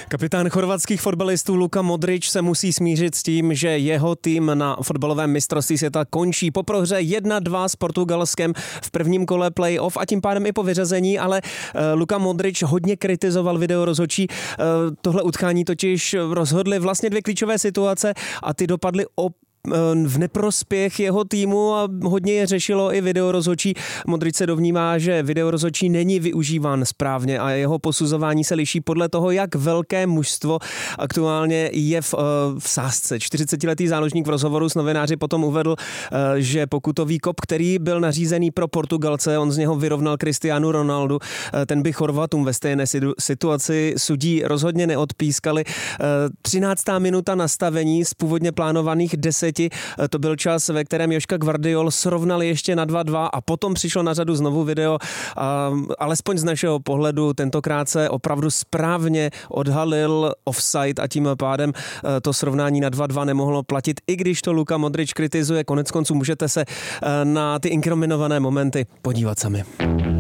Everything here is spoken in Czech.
Kapitán chorvatských fotbalistů Luka Modrić se musí smířit s tím, že jeho tým na fotbalovém mistrovství světa končí po prohře 1-2 s Portugalskem v prvním kole playoff a tím pádem i po vyřazení, ale Luka Modrić hodně kritizoval video rozhodčí. Tohle utkání totiž rozhodly vlastně dvě klíčové situace a ty dopadly v neprospěch jeho týmu a hodně je řešilo i videorozhodčí. Modrić se dovnívá, že videorozhodčí není využíván správně a jeho posuzování se liší podle toho, jak velké mužstvo aktuálně je v sázce. 40-letý záložník v rozhovoru s novináři potom uvedl, že pokutový kop, který byl nařízený pro Portugalce, on z něho vyrovnal Cristiano Ronaldo, ten by Chorvatům ve stejné situaci sudí rozhodně neodpískali. 13. minuta nastavení z původně plánovaných 10. To byl čas, ve kterém Joška Gvardiol srovnal ještě na 2-2 a potom přišlo na řadu znovu video. Alespoň z našeho pohledu tentokrát se opravdu správně odhalil offside a tím pádem to srovnání na 2-2 nemohlo platit, i když to Luka Modrić kritizuje. Konec konců můžete se na ty inkriminované momenty podívat sami.